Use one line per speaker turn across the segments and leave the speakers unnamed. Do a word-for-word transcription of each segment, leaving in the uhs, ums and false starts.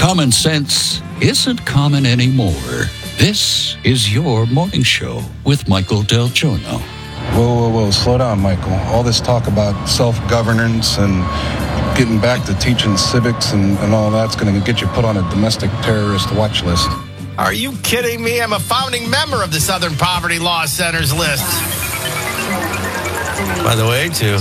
Common sense isn't common anymore. This is your morning show with Michael Del Giorno.
Whoa, whoa, whoa, slow down, Michael. All this talk about self-governance and getting back to teaching civics and, and all that's going to get you put on a domestic terrorist watch list.
Are you kidding me? I'm a founding member of the Southern Poverty Law Center's list. By the way, to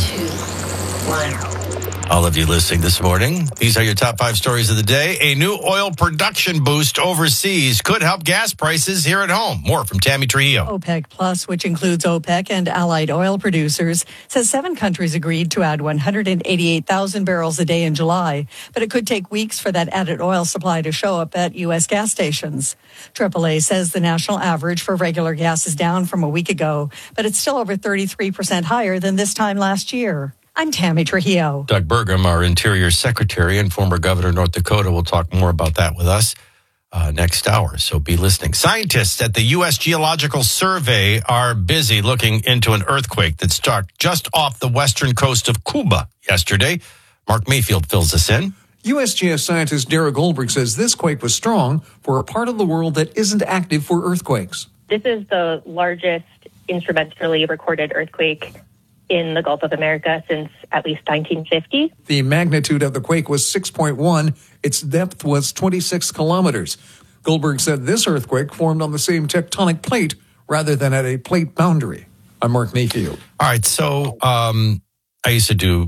all of you listening this morning, these are your top five stories of the day. A new oil production boost overseas could help gas prices here at home. More from Tammy Trujillo.
OPEC Plus, which includes OPEC and allied oil producers, says seven countries agreed to add one hundred eighty-eight thousand barrels a day in July, but it could take weeks for that added oil supply to show up at U S gas stations. triple A says the national average for regular gas is down from a week ago, but it's still over thirty-three percent higher than this time last year. I'm Tammy Trujillo.
Doug Burgum, our Interior Secretary and former governor of North Dakota, will talk more about that with us uh, next hour, so be listening. Scientists at the U S Geological Survey are busy looking into an earthquake that struck just off the western coast of Cuba yesterday. Mark Mayfield fills us in.
U S G S scientist Derek Goldberg says this quake was strong for a part of the world that isn't active for earthquakes.
This is the largest instrumentally recorded earthquake in the Gulf of America since at least nineteen fifty.
The magnitude of the quake was six point one. Its depth was twenty-six kilometers. Goldberg said this earthquake formed on the same tectonic plate rather than at a plate boundary. I'm Mark Mayfield.
All right, so um, I used to do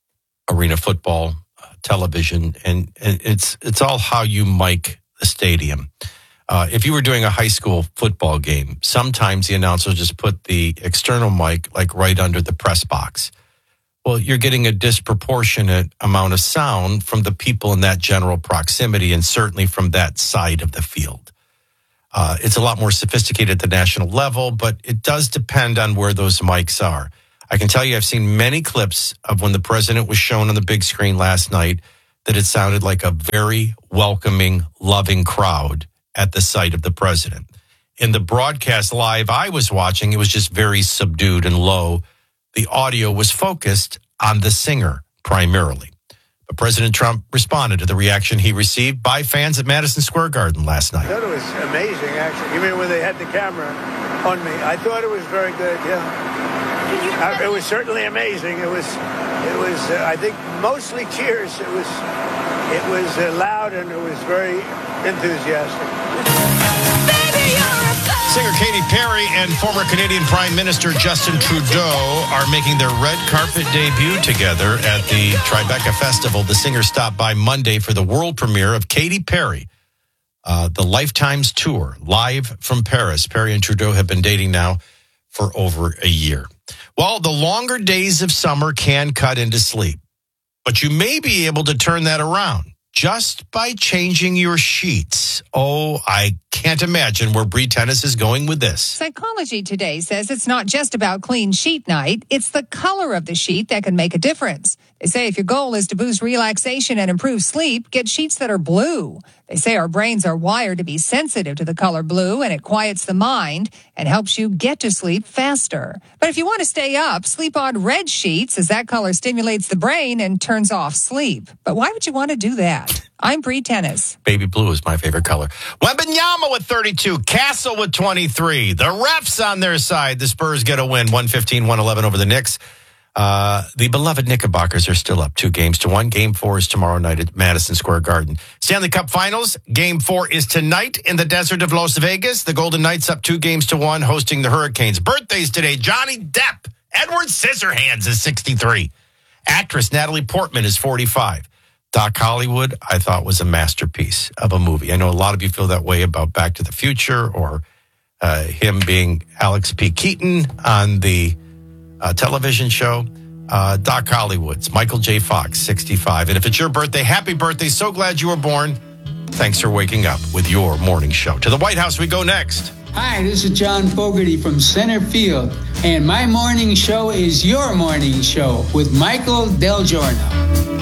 arena football, uh, television, and, and it's it's all how you mic the stadium. Uh, if you were doing a high school football game, sometimes the announcer just put the external mic like right under the press box. Well, you're getting a disproportionate amount of sound from the people in that general proximity and certainly from that side of the field. Uh, it's a lot more sophisticated at the national level, but it does depend on where those mics are. I can tell you I've seen many clips of when the president was shown on the big screen last night that it sounded like a very welcoming, loving crowd at the sight of the president. In the broadcast live I was watching, it was just very subdued and low. The audio was focused on the singer primarily. But President Trump responded to the reaction he received by fans at Madison Square Garden last night.
I thought it was amazing, actually. You mean when they had the camera on me? I thought it was very good, yeah. Uh, it was certainly amazing. It was, it was. Uh, I think mostly cheers. It was, it was uh, loud and it was very enthusiastic.
Singer Katy Perry and former Canadian Prime Minister Justin Trudeau are making their red carpet debut together at the Tribeca Festival. The singer stopped by Monday for the world premiere of Katy Perry, uh, the Lifetimes Tour, live from Paris. Perry and Trudeau have been dating now for over a year. Well, the longer days of summer can cut into sleep, but you may be able to turn that around just by changing your sheets. Oh, I can't imagine where Bree Tennis is going with this.
Psychology Today says it's not just about clean sheet night. It's the color of the sheet that can make a difference. They say if your goal is to boost relaxation and improve sleep, get sheets that are blue. They say our brains are wired to be sensitive to the color blue, and it quiets the mind and helps you get to sleep faster. But if you want to stay up, sleep on red sheets, as that color stimulates the brain and turns off sleep. But why would you want to do that? I'm Bree Tennis.
Baby blue is my favorite color. Wembanyama with thirty-two. Castle with twenty-three. The refs on their side. The Spurs get a win, one fifteen, one eleven over the Knicks. Uh, the beloved Knickerbockers are still up two games to one. Game four is tomorrow night at Madison Square Garden. Stanley Cup Finals. Game four is tonight in the desert of Las Vegas. The Golden Knights up two games to one, hosting the Hurricanes. Birthdays today. Johnny Depp. Edward Scissorhands is sixty-three. Actress Natalie Portman is forty-five. Doc Hollywood, I thought, was a masterpiece of a movie. I know a lot of you feel that way about Back to the Future or uh, him being Alex P. Keaton on the uh, television show. Uh, Doc Hollywood's Michael J. Fox, sixty-five. And if it's your birthday, happy birthday. So glad you were born. Thanks for waking up with your morning show. To the White House we go next.
Hi, this is John Fogerty from Center Field, and my morning show is your morning show with Michael Del Giorno.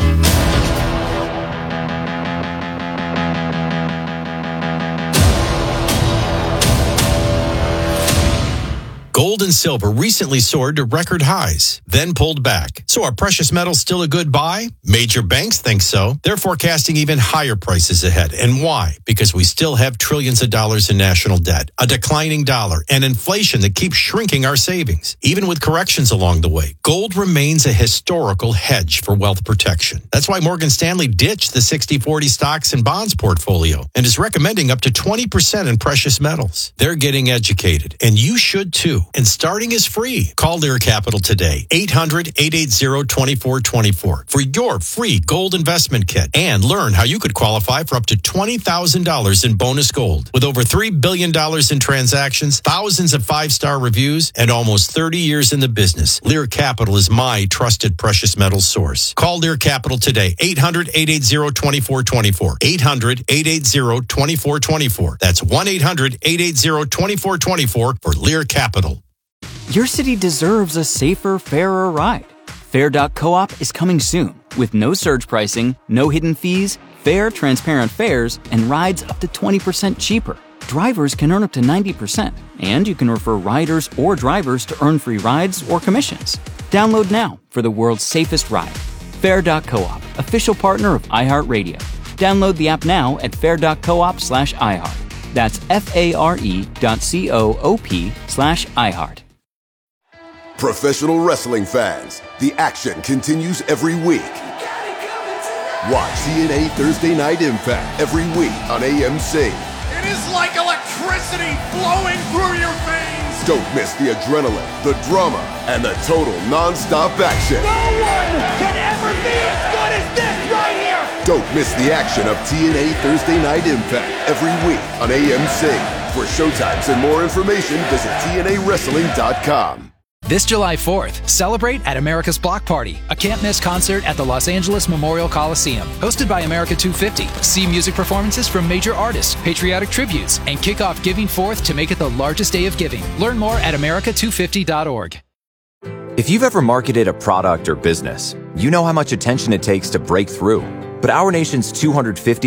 Gold and silver recently soared to record highs, then pulled back. So are precious metals still a good buy? Major banks think so. They're forecasting even higher prices ahead. And why? Because we still have trillions of dollars in national debt, a declining dollar, and inflation that keeps shrinking our savings. Even with corrections along the way, gold remains a historical hedge for wealth protection. That's why Morgan Stanley ditched the sixty forty stocks and bonds portfolio and is recommending up to twenty percent in precious metals. They're getting educated, and you should too. And starting is free. Call Lear Capital today, eight hundred, eight eight zero, two four two four for your free gold investment kit and learn how you could qualify for up to twenty thousand dollars in bonus gold. With over three billion dollars in transactions, thousands of five-star reviews, and almost thirty years in the business, Lear Capital is my trusted precious metals source. Call Lear Capital today, eight hundred, eight eight zero, two four two four, eight hundred, eight eight zero, two four two four. That's one eight hundred, eight eight zero, two four two four for Lear Capital.
Your city deserves a safer, fairer ride. Fair dot coop is coming soon with no surge pricing, no hidden fees, fair, transparent fares, and rides up to twenty percent cheaper. Drivers can earn up to ninety percent, and you can refer riders or drivers to earn free rides or commissions. Download now for the world's safest ride. Fair dot coop, official partner of iHeartRadio. Download the app now at fair dot coop slash iHeart. That's F-A-R-E dot C-O-O-P slash iHeart.
Professional wrestling fans, the action continues every week. Watch T N A Thursday Night Impact every week on A M C.
It is like electricity flowing through your veins.
Don't miss the adrenaline, the drama, and the total non-stop action.
No one can ever be as good as this right here.
Don't miss the action of T N A Thursday Night Impact every week on A M C. For showtimes and more information, visit T N A wrestling dot com.
This July fourth, celebrate at America's Block Party, a can't-miss concert at the Los Angeles Memorial Coliseum. Hosted by America two fifty. See music performances from major artists, patriotic tributes, and kick off Giving Forth to make it the largest day of giving. Learn more at America two fifty dot org.
If you've ever marketed a product or business, you know how much attention it takes to break through. But our nation's two hundred fifty